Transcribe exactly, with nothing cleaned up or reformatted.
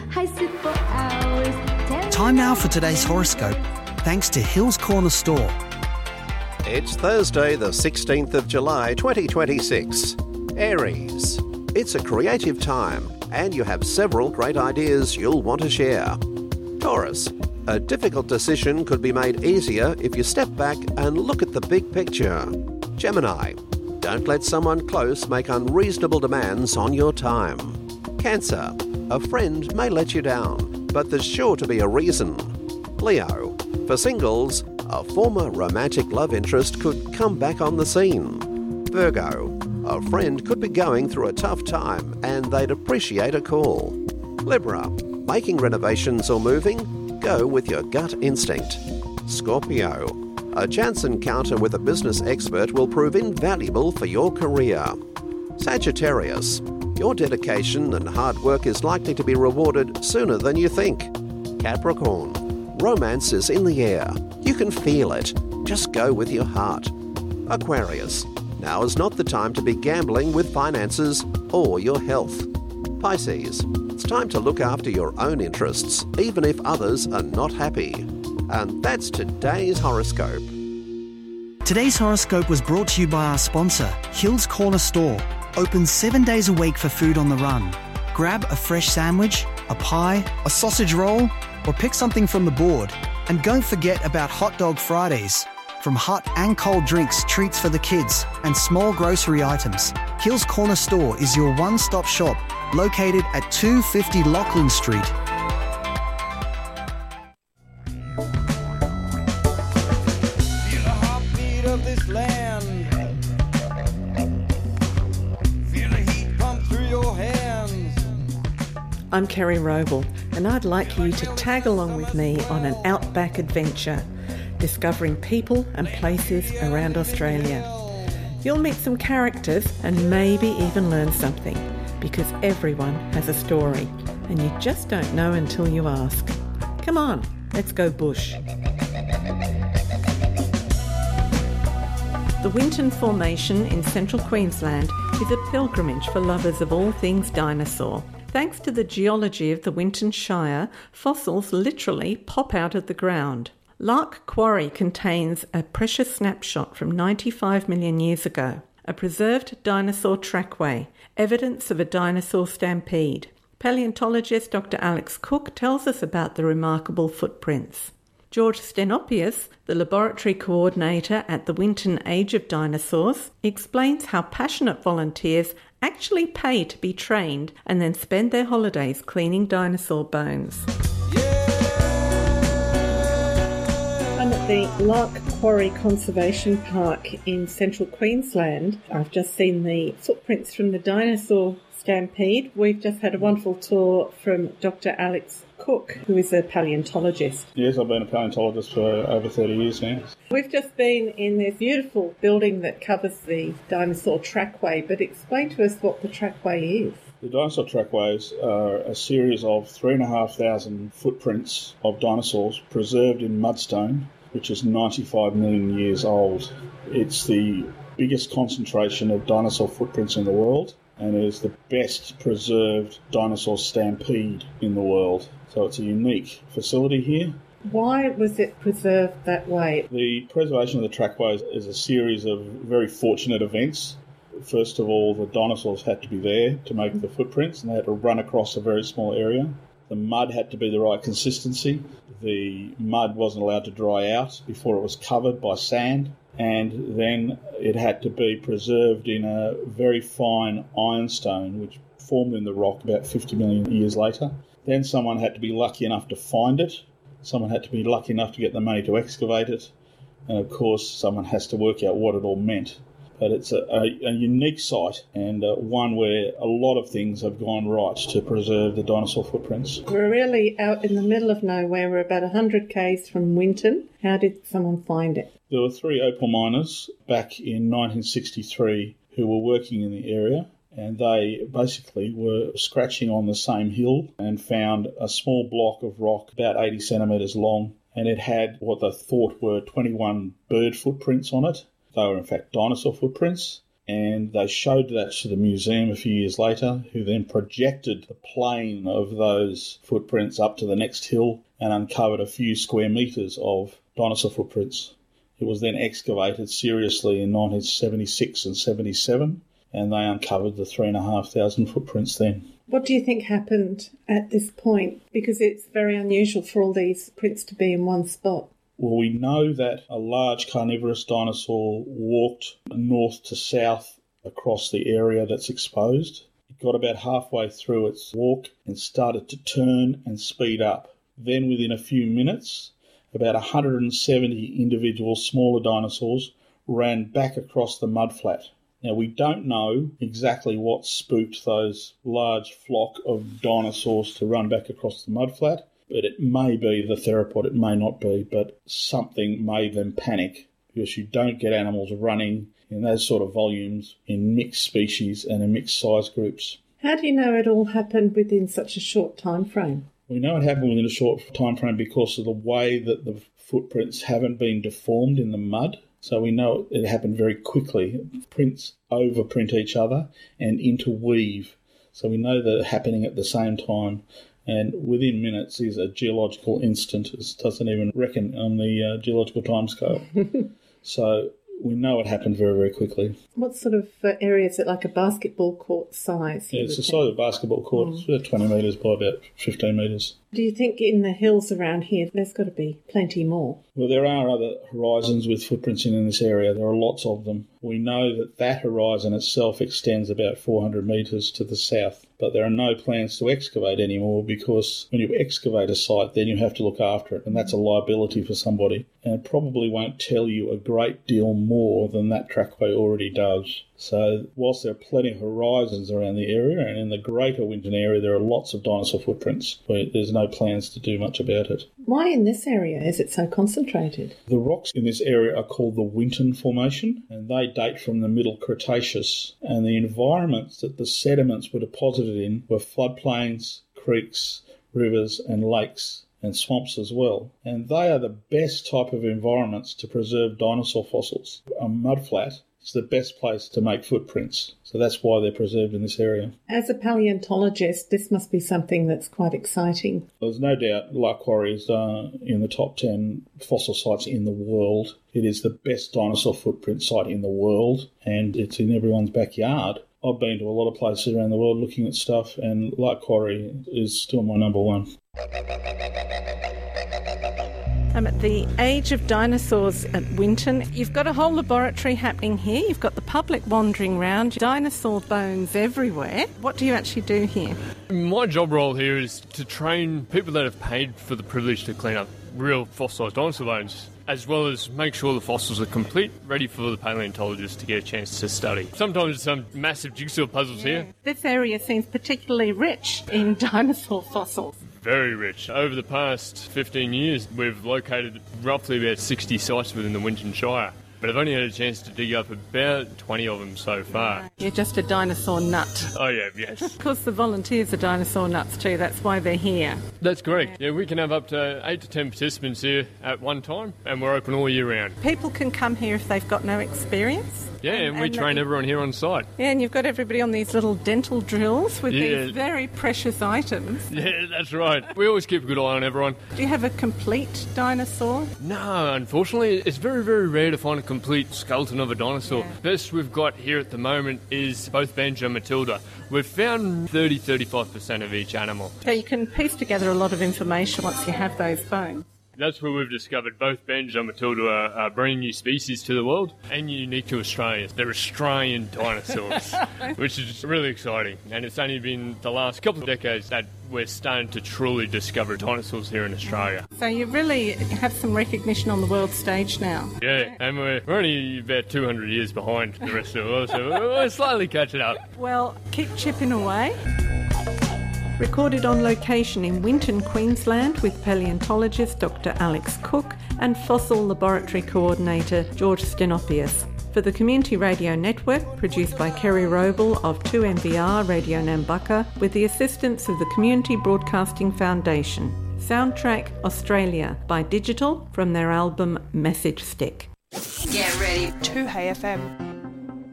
I sit for hours. Time now for today's horoscope, thanks to Hills Corner Store. It's Thursday, the sixteenth of July, twenty twenty-six. Aries. It's a creative time, and you have several great ideas you'll want to share. Taurus. A difficult decision could be made easier if you step back and look at the big picture. Gemini. Don't let someone close make unreasonable demands on your time. Cancer. A friend may let you down, but there's sure to be a reason. Leo. For singles, a former romantic love interest could come back on the scene. Virgo. A friend could be going through a tough time and they'd appreciate a call. Libra. Making renovations or moving? Go with your gut instinct. Scorpio. A chance encounter with a business expert will prove invaluable for your career. Sagittarius. Your dedication and hard work is likely to be rewarded sooner than you think. Capricorn. Romance is in the air. You can feel it. Just go with your heart. Aquarius. Now is not the time to be gambling with finances or your health. Pisces. It's time to look after your own interests, even if others are not happy. And that's today's horoscope. Today's horoscope was brought to you by our sponsor, Hills Corner Store. Open seven days a week for food on the run. Grab a fresh sandwich, a pie, a sausage roll, or pick something from the board. And don't forget about Hot Dog Fridays. From hot and cold drinks, treats for the kids, and small grocery items, Hills Corner Store is your one-stop shop, located at two fifty Lachlan Street. Feel the heartbeat of this land. Feel the heat pump through your hands. I'm Kerry Roble, and I'd like you to tag along with me on an outback adventure, discovering people and places around Australia. You'll meet some characters and maybe even learn something, because everyone has a story, and you just don't know until you ask. Come on, let's go bush. The Winton Formation in central Queensland is a pilgrimage for lovers of all things dinosaur. Thanks to the geology of the Winton Shire, fossils literally pop out of the ground. Lark Quarry contains a precious snapshot from ninety-five million years ago, a preserved dinosaur trackway, evidence of a dinosaur stampede. Paleontologist Doctor Alex Cook tells us about the remarkable footprints. George Stenopius, the laboratory coordinator at the Winton Age of Dinosaurs, explains how passionate volunteers actually pay to be trained and then spend their holidays cleaning dinosaur bones. I'm at the Lark Quarry Conservation Park in central Queensland. I've just seen the footprints from the dinosaur stampede. We've just had a wonderful tour from Doctor Alex Cook, who is a paleontologist. Yes, I've been a paleontologist for over thirty years now. We've just been in this beautiful building that covers the dinosaur trackway, but explain to us what the trackway is. The dinosaur trackways are a series of three and a half thousand footprints of dinosaurs preserved in mudstone, which is ninety-five million years old. It's the biggest concentration of dinosaur footprints in the world, and it is the best preserved dinosaur stampede in the world. So it's a unique facility here. Why was it preserved that way? The preservation of the trackways is a series of very fortunate events. First of all, the dinosaurs had to be there to make the footprints, and they had to run across a very small area. The mud had to be the right consistency. The mud wasn't allowed to dry out before it was covered by sand. And then it had to be preserved in a very fine ironstone, which formed in the rock about fifty million years later. Then someone had to be lucky enough to find it. Someone had to be lucky enough to get the money to excavate it. And, of course, someone has to work out what it all meant. But it's a, a, a unique site, and uh, one where a lot of things have gone right to preserve the dinosaur footprints. We're really out in the middle of nowhere. We're about one hundred kays from Winton. How did someone find it? There were three opal miners back in nineteen sixty-three who were working in the area, and they basically were scratching on the same hill and found a small block of rock about eighty centimetres long, and it had what they thought were twenty-one bird footprints on it. They were in fact dinosaur footprints, and they showed that to the museum a few years later, who then projected the plane of those footprints up to the next hill and uncovered a few square metres of dinosaur footprints. It was then excavated seriously in nineteen seventy-six and seventy-seven, and they uncovered the three and a half thousand footprints then. What do you think happened at this point? Because it's very unusual for all these prints to be in one spot. Well, we know that a large carnivorous dinosaur walked north to south across the area that's exposed. It got about halfway through its walk and started to turn and speed up. Then within a few minutes, about one hundred seventy individual smaller dinosaurs ran back across the mudflat. Now, we don't know exactly what spooked those large flock of dinosaurs to run back across the mudflat, but it may be the theropod, it may not be, but something made them panic, because you don't get animals running in those sort of volumes in mixed species and in mixed size groups. How do you know it all happened within such a short time frame? We know it happened within a short time frame because of the way that the footprints haven't been deformed in the mud. So we know it happened very quickly. Prints overprint each other and interweave. So we know that it's happening at the same time. And within minutes is a geological instant. It doesn't even reckon on the uh, geological timescale. So we know it happened very, very quickly. What sort of uh, area is it, like a basketball court size? Yeah, it's the size of a basketball court. Mm. It's about twenty metres by about fifteen metres. Do you think in the hills around here there's got to be plenty more? Well, there are other horizons with footprints in, in this area. There are lots of them. We know that that horizon itself extends about four hundred metres to the south, but there are no plans to excavate anymore, because when you excavate a site, then you have to look after it, and that's a liability for somebody. And it probably won't tell you a great deal more than that trackway already does. So whilst there are plenty of horizons around the area, and in the greater Winton area there are lots of dinosaur footprints, but there's no plans to do much about it. Why in this area is it so concentrated? The rocks in this area are called the Winton Formation, and they date from the Middle Cretaceous, and the environments that the sediments were deposited in were floodplains, creeks, rivers and lakes, and swamps as well. And they are the best type of environments to preserve dinosaur fossils. A mudflat is the best place to make footprints. So that's why they're preserved in this area. As a paleontologist, this must be something that's quite exciting. There's no doubt Lark Quarry is uh, in the top ten fossil sites in the world. It is the best dinosaur footprint site in the world, and it's in everyone's backyard. I've been to a lot of places around the world looking at stuff, and Lark Quarry is still my number one. I'm at the Age of Dinosaurs at Winton. You've got a whole laboratory happening here. You've got the public wandering around, dinosaur bones everywhere. What do you actually do here? My job role here is to train people that have paid for the privilege to clean up real fossilised dinosaur bones, as well as make sure the fossils are complete, ready for the paleontologist to get a chance to study. Sometimes some massive jigsaw puzzles yeah. here. This area seems particularly rich in dinosaur fossils. Very rich. Over the past fifteen years, we've located roughly about sixty sites within the Winton Shire, but I've only had a chance to dig up about twenty of them so far. You're just a dinosaur nut. Oh yeah, yes. Of course, the volunteers are dinosaur nuts too. That's why they're here. That's correct. Yeah, we can have up to eight to ten participants here at one time, and we're open all year round. People can come here if they've got no experience. Yeah, and, and we and train they, everyone here on site. Yeah, and you've got everybody on these little dental drills with yeah. these very precious items. Yeah, that's right. We always keep a good eye on everyone. Do you have a complete dinosaur? No, unfortunately, it's very, very rare to find a complete skeleton of a dinosaur. Yeah. Best we've got here at the moment is both Banjo and Matilda. We've found thirty to thirty-five percent of each animal. So you can piece together a lot of information once you have those bones. That's where we've discovered both Banjo and Matilda are, are brand new species to the world and unique to Australia. They're Australian dinosaurs, which is really exciting. And it's only been the last couple of decades that we're starting to truly discover dinosaurs here in Australia. So you really have some recognition on the world stage now. Yeah, and we're, we're only about two hundred years behind the rest of the world, so we're slowly catching up. Well, keep chipping away. Recorded on location in Winton, Queensland with paleontologist Doctor Alex Cook and fossil laboratory coordinator George Stenopius. For the Community Radio Network, produced by Kerry Roble of two M V R Radio Nambucca with the assistance of the Community Broadcasting Foundation. Soundtrack Australia by Digital from their album Message Stick. Get ready. two Hey F M.